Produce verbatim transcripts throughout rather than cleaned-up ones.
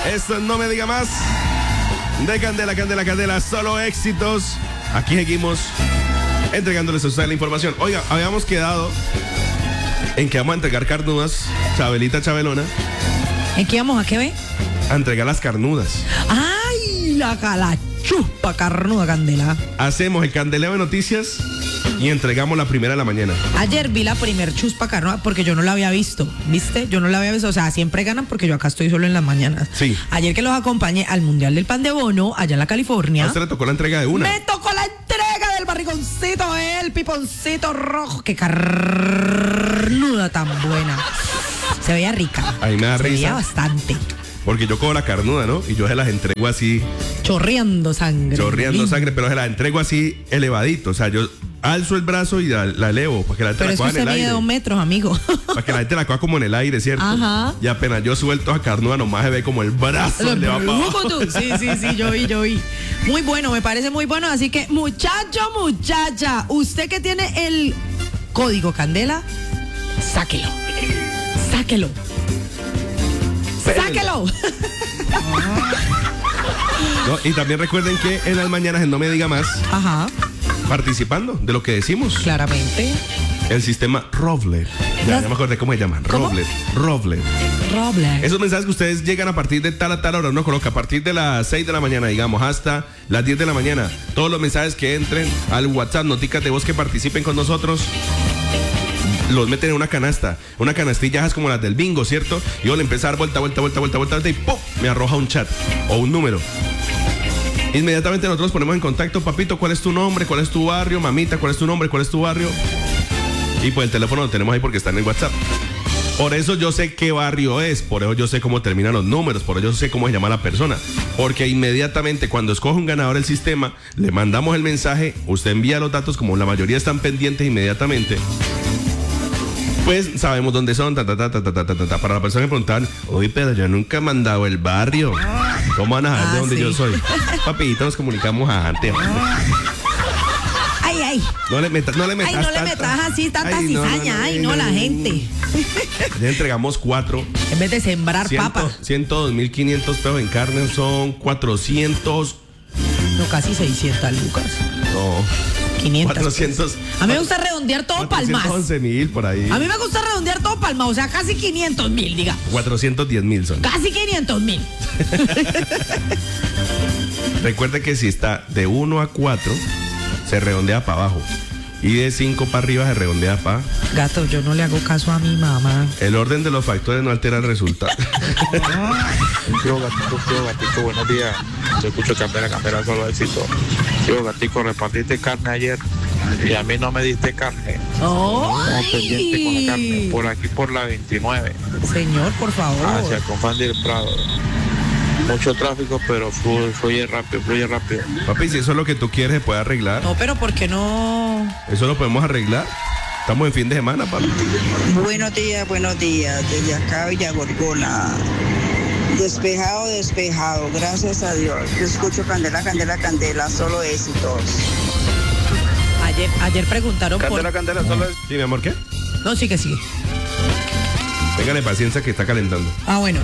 Esto no me diga más. De Candela, Candela, Candela, solo éxitos. Aquí seguimos entregándoles a ustedes la información. Oiga, habíamos quedado en que vamos a entregar carnudas, Chabelita Chabelona. ¿En qué vamos a qué ve? A entregar las carnudas. ¡Ay, la calachupa carnuda, Candela! Hacemos el candeleo de noticias y entregamos la primera de la mañana. Ayer vi la primer chuspa carnuda porque yo no la había visto, ¿viste? Yo no la había visto, o sea, siempre ganan porque yo acá estoy solo en las mañanas. Sí. Ayer que los acompañé al Mundial del Pan de Bono, allá en la California. ¿A usted le tocó la entrega de una? Me tocó la entrega del barrigoncito, el piponcito rojo. ¡Qué carnuda tan buena! Se veía rica. Ahí me da Se risa. veía bastante. Porque yo cojo la carnuda, ¿no? Y yo se las entrego así. Chorreando sangre. Chorreando Lindo. sangre, pero se las entrego así elevadito. O sea, yo alzo el brazo y la, la elevo para que la gente Pero la es que coja en usted el mide aire. dos metros, amigo. Para que la gente la coja como en el aire, ¿cierto? Ajá. Y apenas yo suelto a carnuda, nomás se ve como el brazo le va para abajo. Sí, sí, sí, yo vi, yo vi. Muy bueno, me parece muy bueno. Así que, muchacho, muchacha, usted que tiene el código Candela, sáquelo. Sáquelo. Sáquelo. No, y también recuerden que en las mañanas en No Me Diga Más, Ajá, participando de lo que decimos, claramente. el sistema Robler. Ya, Las- ya me acordé cómo se llaman. ¿Cómo? Robler. Robler. Roble. Esos mensajes que ustedes llegan a partir de tal a tal hora, uno coloca a partir de las seis de la mañana, digamos, hasta las diez de la mañana. Todos los mensajes que entren al WhatsApp, noticas de voz que participen con nosotros, los meten en una canasta. Una canastilla es como las del bingo, ¿cierto? Y yo le empiezo a dar vuelta, vuelta, vuelta, vuelta, vuelta, vuelta y ¡pum! Me arroja un chat o un número. Inmediatamente nosotros ponemos en contacto, papito, ¿cuál es tu nombre? ¿Cuál es tu barrio? Mamita, ¿cuál es tu nombre? ¿Cuál es tu barrio? Y pues el teléfono lo tenemos ahí porque está en el WhatsApp. Por eso yo sé qué barrio es, por eso yo sé cómo terminan los números, por eso yo sé cómo se llama la persona. Porque inmediatamente cuando escoge un ganador el sistema, le mandamos el mensaje, usted envía los datos, como la mayoría están pendientes inmediatamente, pues sabemos dónde son, ta, ta, ta, ta, ta, ta, ta, ta. Para la persona que preguntaban, uy, pero yo nunca he mandado el barrio. ¿Cómo van a saber Ah, de dónde sí. yo soy? Papito, nos comunicamos antes. Ay, ay. No le metas, no le metas Ay, no le tanta- metas así tanta Ay, no, no, cizaña. no, Ay, no, no, la no, no. gente. Ya entregamos cuatro. En vez de sembrar papa. ciento dos mil quinientos pesos en carne son cuatrocientos. No, casi seiscientas lucas. No. quinientos. cuatrocientos. A mí me gusta redondear todo palmas. once mil por ahí. A mí me gusta redondear todo palmas, o sea, casi quinientos mil, diga. cuatrocientos diez mil son. Casi quinientos mil. Recuerda que si está de uno a cuatro, se redondea para abajo. Y de cinco para arriba se redondea para. Gato, yo no le hago caso a mi mamá. El orden de los factores no altera el resultado. Yo, Gatico, yo, Gatico, buenos días. Yo escucho Candela, Candela, solo éxito. Yo, Gatico, repartiste carne ayer y a mí no me diste carne. Estamos pendientes con la carne. ¡Ay! Por aquí, por la veintinueve, Señor, por favor. hacia Confán del Prado. Mucho tráfico, pero fluye, fluye rápido, fluye rápido. Papi, si eso es lo que tú quieres, se puede arreglar. No, pero ¿por qué no? Eso lo podemos arreglar. Estamos en fin de semana, papi. Buenos días, buenos días. Desde acá, Villa Gorgona. Despejado, despejado. Gracias a Dios. Yo escucho Candela, Candela, Candela. Solo éxitos. Ayer, ayer preguntaron Candela, por... Candela, solo es. Sí, mi amor, ¿qué? No, sí que sigue. Téngale paciencia que está calentando. Ah, bueno.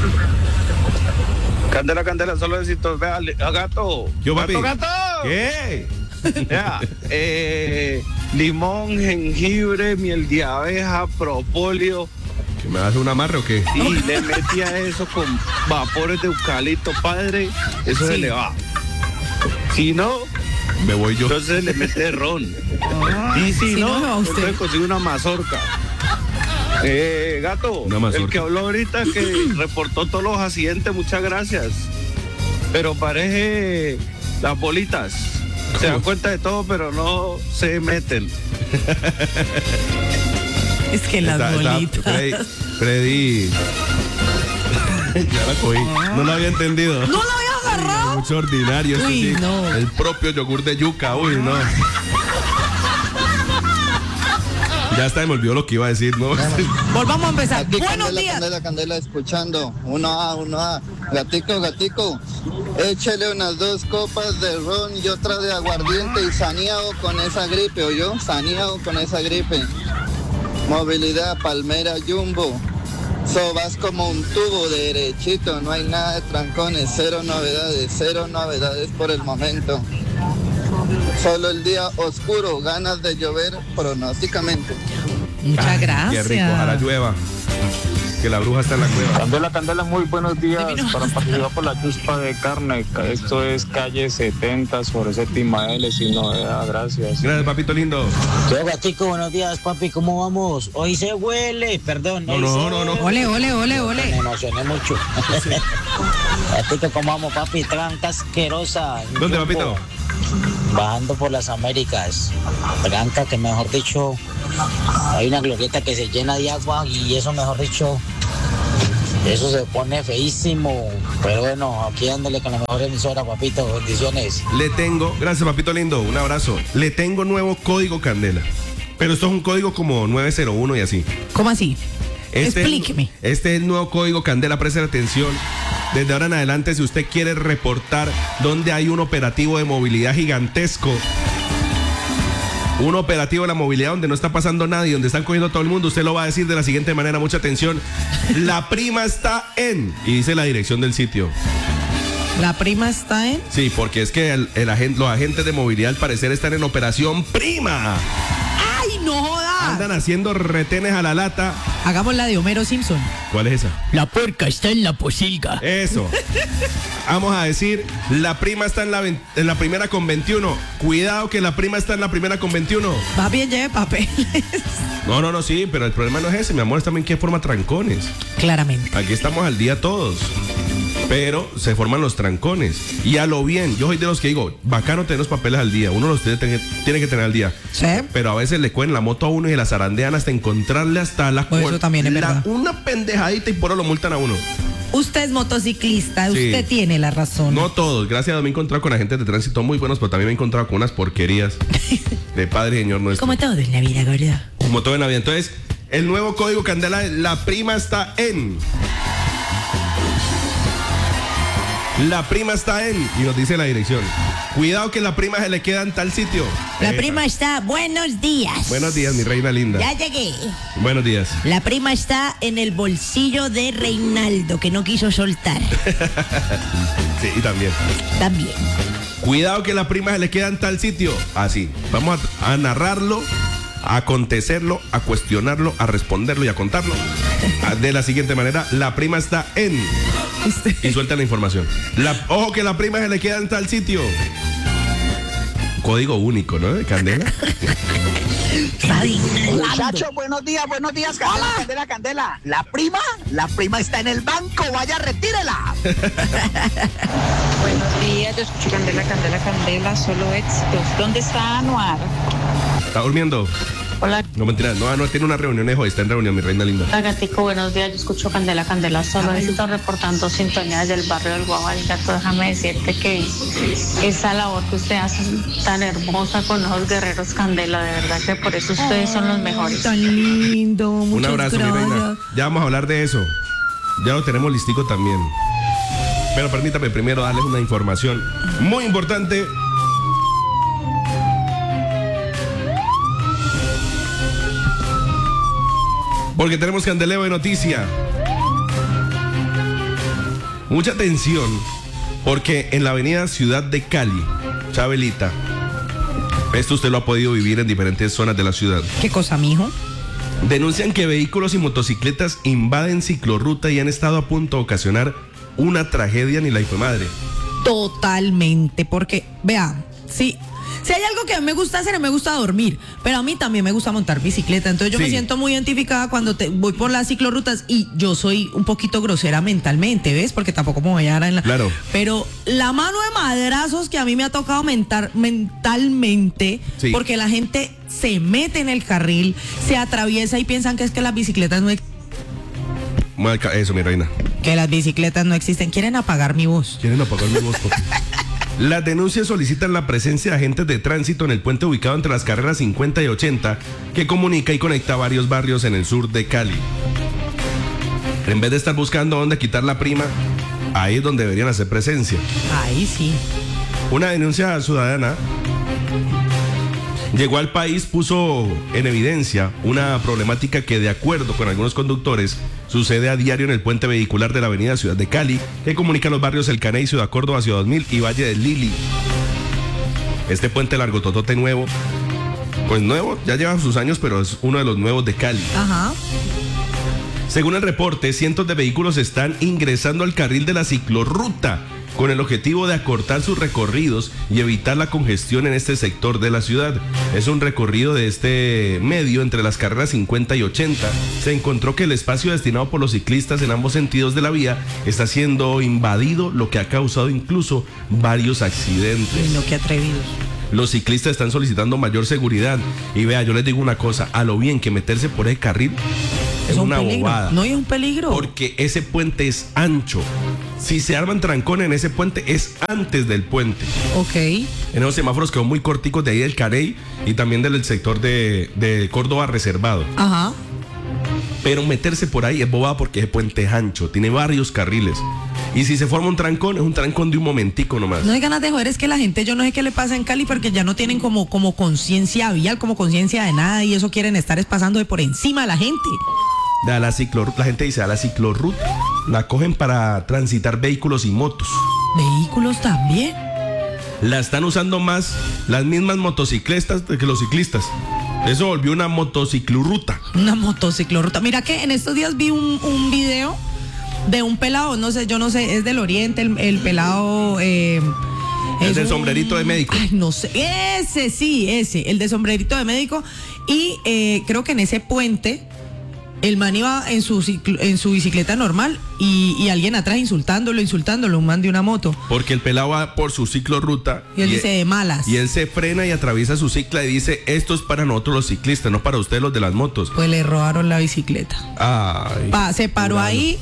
Candela, Candela, solo éxitos. Vea, a gato. Yo, papi. Gato, gato. ¿Qué? Vea, eh, limón, jengibre, miel de abeja, propóleo. ¿Que me das un amarre o qué? Y le metía eso con vapores de eucalipto, padre, eso Sí. se le va. Si no, Me voy yo. entonces le mete ron. Y si, Si no, no, se va usted. entonces consigue una mazorca. Eh, gato, Una mazorca. el que habló ahorita que reportó todos los accidentes, muchas gracias. Pero parece las bolitas. Se dan cuenta de todo, pero no se meten. Es que las Está- está- bolitas. Freddy. Freddy. Ya la cogí. No lo había entendido. ¿No lo había agarrado? Mucho ordinario. esto Uy, sí. no. El propio yogur de yuca. Uy, no. Ya hasta me olvidó lo que iba a decir, ¿no? Volvamos a empezar. Aquí Buenos Candela, días. Candela, Candela, escuchando. Uno A, uno A. Gatico, gatico. Échele unas dos copas de ron y otra de aguardiente y saneado con esa gripe, ¿oyó? Saneado con esa gripe. Movilidad, Palmera, Jumbo. So vas como un tubo derechito, no hay nada de trancones, cero novedades, cero novedades por el momento. Solo el día oscuro, ganas de llover pronósticamente. Muchas Ay, gracias. Qué rico, ojalá llueva. Que la bruja está en la cueva. Candela, Candela, muy buenos días. Para participar por la chuspa de carne. Esto es calle setenta sobre séptima L, sin novedad. Gracias. Gracias, papito lindo. Yo, gatico, buenos días, papi, ¿cómo vamos? Hoy se huele, perdón. No, hoy no, se no, no. Ole, ole, ole, ole. Me emocioné mucho. Gatico, ¿cómo vamos, papi? Tranca asquerosa. ¿Dónde, Jumbo, papito? Bajando por las Américas. Tranca, que mejor dicho, hay una glorieta que se llena de agua y eso, mejor dicho, eso se pone feísimo. Pero bueno, aquí dándole con la mejor emisora, papito. Bendiciones. Le tengo, gracias, papito lindo, un abrazo. Le tengo nuevo código Candela. Pero esto es un código como nueve cero uno y así. ¿Cómo así? Este Explíqueme. Es, este es el nuevo código Candela, preste atención. Desde ahora en adelante, si usted quiere reportar donde hay un operativo de movilidad gigantesco, un operativo de la movilidad donde no está pasando nadie, donde están cogiendo a todo el mundo, usted lo va a decir de la siguiente manera, mucha atención. La prima está en, y dice la dirección del sitio. ¿La prima está en? Sí, porque es que el, el agen- los agentes de movilidad al parecer están en operación prima. ¡Ay, no jodas! Andan haciendo retenes a la lata. Hagamos la de Homero Simpson. ¿Cuál es esa? La puerca está en la posilga. Eso. Vamos a decir, la prima está en la, vein- en la primera con veintiuno. Cuidado que la prima está en la primera con veintiuno. Va bien, lleve papeles. No, no, no, sí, pero el problema no es ese, mi amor, es también que forma trancones. Claramente. Aquí estamos al día todos. Pero se forman los trancones. Y a lo bien, yo soy de los que digo, bacano tener los papeles al día. Uno los tiene, tiene que tener al día. Sí. Pero a veces le cuelen la moto a uno y la zarandean hasta encontrarle hasta la Pues eso también es la- verdad. una pendejadita y por eso lo multan a uno. Usted es motociclista, Sí. usted tiene la razón. No todos, gracias a Dios me he encontrado con agentes de tránsito muy buenos, pero también me he encontrado con unas porquerías de Padre y Señor nuestro. Como todo en la vida, gorda. Como todo en la vida. Entonces, el nuevo código Candela, la prima está en. La prima está en. Y nos dice la dirección. Cuidado que la prima se le queda en tal sitio. La Esa. prima está, buenos días. Buenos días, mi reina linda. Ya llegué. Buenos días. La prima está en el bolsillo de Reinaldo, que no quiso soltar. Sí, y también. También. Cuidado que la prima se le queda en tal sitio. Así. Vamos a, a narrarlo, a acontecerlo, a cuestionarlo, a responderlo y a contarlo. De la siguiente manera, la prima está en. Y suelta la información. La, ojo que la prima se le queda en tal sitio. Código único, ¿no? De Candela. Muchachos, buenos días, buenos días, Candela, Candela, Candela. La prima, la prima está en el banco, vaya, retírela. Buenos días, yo escucho Candela, Candela, Candela, solo éxitos. ¿Dónde está Anuar? ¿Está durmiendo? Hola, No, mentira. No, no, tiene una reunión hoy. Está en reunión, mi reina linda. hola, Gatico, buenos días, yo escucho Candela, Candela, solo éxitos, reportando sintonía desde el barrio del Guavarigato. Déjame decirte que esa labor que usted hace es tan hermosa con los guerreros Candela, de verdad que por eso ustedes son los mejores. Tan lindo, muchas Un abrazo, mi gracias. reina. Ya vamos a hablar de eso. Ya lo tenemos listico también. Pero permítame primero darles una información muy importante. Porque tenemos candeleo de noticia. Mucha atención, porque en la avenida Ciudad de Cali, Chabelita, esto usted lo ha podido vivir en diferentes zonas de la ciudad. ¿Qué cosa, mijo? Denuncian que vehículos y motocicletas invaden ciclorruta y han estado a punto de ocasionar una tragedia ni la hijo de madre. Totalmente, porque, vea, sí, si hay algo que a mí me gusta hacer, me gusta dormir, pero a mí también me gusta montar bicicleta, entonces yo Sí. me siento muy identificada cuando te, voy por las ciclorrutas y yo soy un poquito grosera mentalmente, ¿ves? Porque tampoco me voy a dar en la... Claro. Pero la mano de madrazos que a mí me ha tocado mentar, mentalmente, Sí. porque la gente se mete en el carril, se atraviesa y piensan que es que las bicicletas no existen. Marca eso, mi reina. Que las bicicletas no existen. Quieren apagar mi voz. ¿Quieren apagar mi voz? Las denuncias solicitan la presencia de agentes de tránsito en el puente ubicado entre las carreras cincuenta y ochenta que comunica y conecta varios barrios en el sur de Cali. En vez de estar buscando dónde quitar la prima, ahí es donde deberían hacer presencia. Ahí sí. Una denuncia ciudadana llegó al país, puso en evidencia una problemática que, de acuerdo con algunos conductores, sucede a diario en el puente vehicular de la avenida Ciudad de Cali, que comunica los barrios El Caney, Ciudad Córdoba, Ciudad dos mil y Valle del Lili. Este puente largototote nuevo, pues nuevo, ya lleva sus años, pero es uno de los nuevos de Cali. Ajá. Según el reporte, cientos de vehículos están ingresando al carril de la ciclorruta con el objetivo de acortar sus recorridos y evitar la congestión en este sector de la ciudad. Es un recorrido de este medio entre las carreras cincuenta y ochenta. Se encontró que el espacio destinado por los ciclistas en ambos sentidos de la vía está siendo invadido, lo que ha causado incluso varios accidentes. Uy, no, qué atrevidos. Los ciclistas están solicitando mayor seguridad. Y vea, yo les digo una cosa, a lo bien que meterse por el carril es, es un una peligro. bobada. No, es un peligro. Porque ese puente es ancho. Si se arman trancones en ese puente, es antes del puente. Ok. En esos semáforos quedó muy corticos de ahí del Carey y también del sector de, de Córdoba reservado. Ajá. Pero meterse por ahí es bobada porque ese puente es ancho, tiene varios carriles. Y si se forma un trancón, es un trancón de un momentico nomás. No hay ganas de joder, es que la gente, yo no sé qué le pasa en Cali, porque ya no tienen como, como conciencia vial, como conciencia de nada, y eso quieren estar es pasando de por encima a la gente. De a la ciclorruta, la gente dice a la ciclorruta, la cogen para transitar vehículos y motos. Vehículos también. La están usando más las mismas motociclistas que los ciclistas. Eso volvió una motociclorruta. Una motociclorruta. Mira que en estos días vi un, un video de un pelado, no sé, yo no sé, es del oriente, el, el pelado... Eh, el del un... sombrerito de médico. Ay, no sé, ese sí, ese, el de sombrerito de médico. Y eh, creo que en ese puente, el man iba en su, ciclo, en su bicicleta normal y, y alguien atrás insultándolo, insultándolo, un man de una moto. Porque el pelado va por su ciclorruta. Y él y dice de malas. Y él se frena y atraviesa su cicla y dice, esto es para nosotros los ciclistas, no para ustedes los de las motos. Pues le robaron la bicicleta. Ay. Pa, se paró claro. ahí.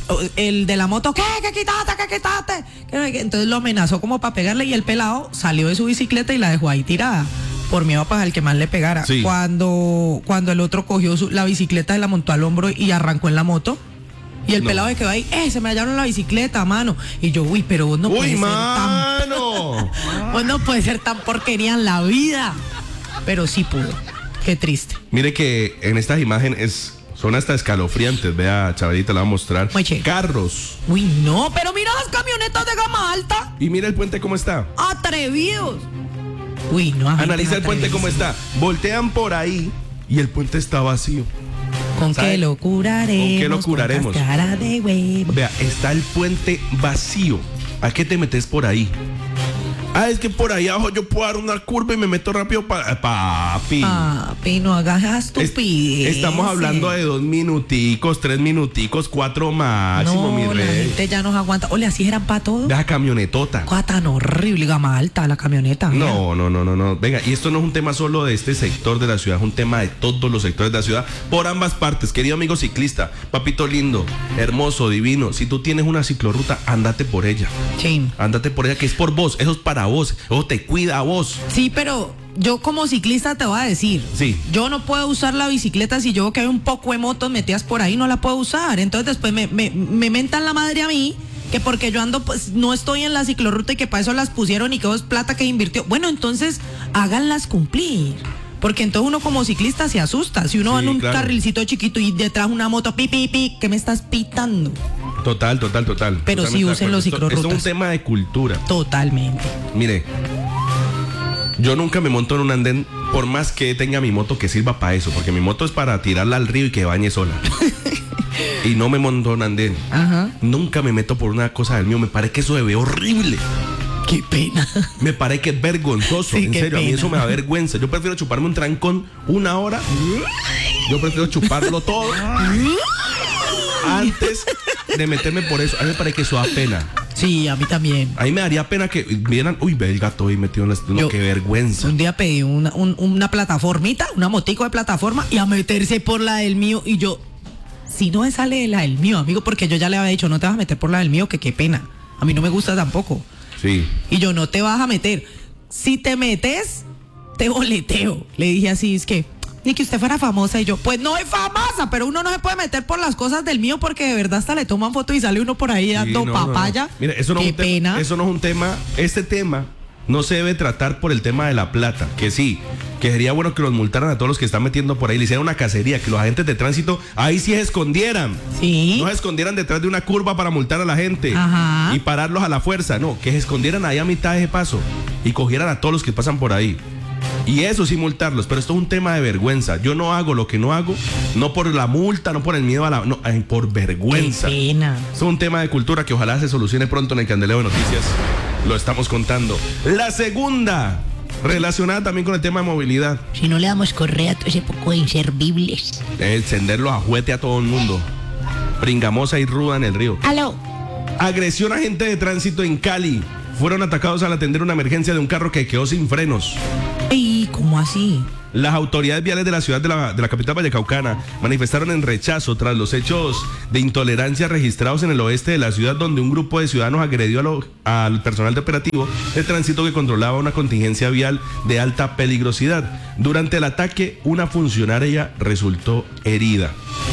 El de la moto, ¿qué? ¿Qué quitaste? ¿Qué quitaste? Entonces lo amenazó como para pegarle y el pelado salió de su bicicleta y la dejó ahí tirada por miedo para el que más le pegara. Sí. Cuando, cuando el otro cogió su, la bicicleta, la montó al hombro y arrancó en la moto. Y el no. pelado se quedó ahí, ¡eh! Se me hallaron la bicicleta, mano. Y yo, uy, pero vos no uy, puedes mano. ser tan. Vos no puedes ser tan porquería en la vida. Pero sí pudo. Qué triste. Mire que en estas imágenes son hasta escalofriantes. Vea, Chabelita, la va a mostrar. Oye. Carros. Uy, no, pero mira las camionetas de gama alta. Y mira el puente cómo está. Atrevidos. Uy, no. Analiza el puente cómo está. Voltean por ahí y el puente está vacío. ¿Con ¿Sabe? qué lo curaremos? ¿Con qué lo curaremos? Cara de huevo. Vea, está el puente vacío. ¿A qué te metes por ahí? Ah, es que por ahí abajo yo puedo dar una curva y me meto rápido para... Papi. Papi, no hagas estupidez. Es, estamos hablando de dos minuticos, tres minuticos, cuatro máximo, no, mi rey. La gente ya nos aguanta. Ole, así eran para todo. Deja camionetota. Cosa tan horrible, gama alta la camioneta. No, no, no, no, no. Venga, y esto no es un tema solo de este sector de la ciudad, es un tema de todos los sectores de la ciudad, por ambas partes. Querido amigo ciclista, papito lindo, hermoso, divino, si tú tienes una ciclorruta, ándate por ella. Sí. Ándate por ella, que es por vos, eso es para vos, eso te cuida a vos. Sí, pero yo como ciclista te voy a decir, sí. yo no puedo usar la bicicleta si yo veo que hay un poco de motos metidas por ahí, no la puedo usar. Entonces después me, me, me mentan la madre a mí, que porque yo ando, pues no estoy en la ciclorruta y que para eso las pusieron y que es plata que invirtió. Bueno, entonces háganlas cumplir. Porque entonces uno como ciclista se asusta. Si uno sí, va en un claro. carrilcito chiquito y detrás una moto, pi, pi, pi, ¿qué me estás pitando? Total, total, total. Pero sí usen los ciclorrutas. Esto es un tema de cultura. Totalmente. Mire, yo nunca me monto en un andén, por más que tenga mi moto que sirva para eso, porque mi moto es para tirarla al río y que bañe sola. Y no me monto en un andén. Ajá. Nunca me meto por una cosa del mío. Me parece que eso se ve horrible. Qué pena. Me parece que es vergonzoso. Sí, en serio, pena. A mí eso me da vergüenza. Yo prefiero chuparme un trancón una hora. Yo prefiero chuparlo todo antes de meterme por eso. A mí me parece que eso da pena. Sí, a mí también. A mí me daría pena que vieran, uy, ve el gato ahí metido en la... No, qué vergüenza. Un día pedí una, un, una plataformita, una motico de plataforma y a meterse por la del mío y yo, si no me sale de la del mío, amigo, porque yo ya le había dicho, no te vas a meter por la del mío, que qué pena. A mí no me gusta tampoco. Sí. Y yo, no te vas a meter. Si te metes, te boleteo. Le dije así, es que, ni que usted fuera famosa. Y yo, pues no es famosa, pero uno no se puede meter por las cosas del mío porque de verdad hasta le toman foto y sale uno por ahí dando sí, no, papaya. No, no. Mira, eso no qué es un pena. Eso no es un tema. Este tema no se debe tratar por el tema de la plata, que sí, que sería bueno que los multaran a todos los que están metiendo por ahí, le hicieran una cacería, que los agentes de tránsito ahí sí se escondieran. Sí. No se escondieran detrás de una curva para multar a la gente. Ajá. Y pararlos a la fuerza, no, que se escondieran ahí a mitad de ese paso y cogieran a todos los que pasan por ahí. Y eso sí multarlos, pero esto es un tema de vergüenza. Yo no hago lo que no hago, no por la multa, no por el miedo a la... No, ay, por vergüenza. Qué pena. Es un tema de cultura que ojalá se solucione pronto en el Candeleo de Noticias. Lo estamos contando. La segunda, relacionada también con el tema de movilidad. Si no le damos correa a todo ese poco de inservibles. Encenderlos a juguete a todo el mundo. Pringamosa y ruda en el río. Aló. Agresión a agente de tránsito en Cali. Fueron atacados al atender una emergencia de un carro que quedó sin frenos. ¿Y cómo así? Las autoridades viales de la ciudad de la, de la capital vallecaucana manifestaron en rechazo tras los hechos de intolerancia registrados en el oeste de la ciudad, donde un grupo de ciudadanos agredió a lo, al personal de operativo de tránsito que controlaba una contingencia vial de alta peligrosidad. Durante el ataque, una funcionaria resultó herida.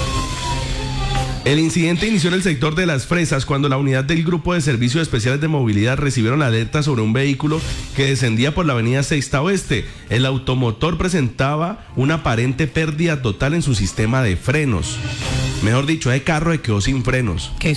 El incidente inició en el sector de Las Fresas cuando la unidad del Grupo de Servicios Especiales de Movilidad recibieron la alerta sobre un vehículo que descendía por la avenida Sexta Oeste. El automotor presentaba una aparente pérdida total en su sistema de frenos. Mejor dicho, ese carro se quedó sin frenos. Qué